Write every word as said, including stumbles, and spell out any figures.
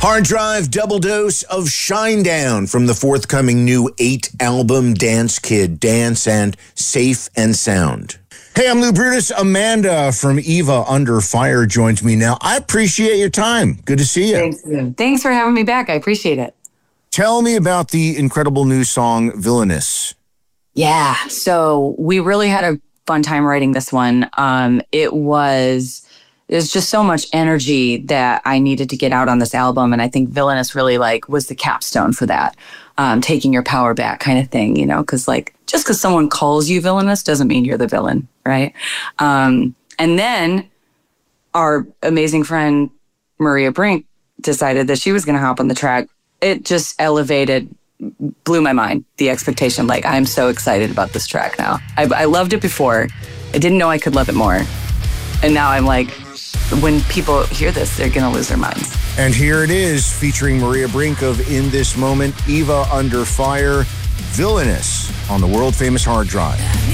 Hard Drive, double dose of Shinedown from the forthcoming new eight album Dance Kid, Dance and Safe and Sound. Hey, I'm Lou Brutus. Amanda from Eva Under Fire joins me now. I appreciate your time. Good to see you. Thanks, Lou. Thanks for having me back. I appreciate it. Tell me about the incredible new song, Villainous. Yeah, so we really had a fun time writing this one. Um, it was... There's just so much energy that I needed to get out on this album. And I think Villainous really like was the capstone for that. Um, taking your power back kind of thing, you know, because like just because someone calls you villainous doesn't mean you're the villain, right? Um, and then our amazing friend Maria Brink decided that she was going to hop on the track. It just elevated, blew my mind, the expectation. Like, I'm so excited about this track now. I, I loved it before. I didn't know I could love it more. And now I'm like, when people hear this, they're going to lose their minds. And here it is, featuring Maria Brink of In This Moment, Eva Under Fire, Villainous on the world-famous Hard Drive.